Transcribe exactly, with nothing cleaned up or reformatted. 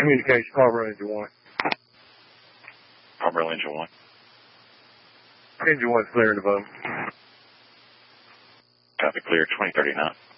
Communication, Carver Engine one. Carver Engine one. Engine one's clear in the boat. Copy, clear, twenty thirty-nine.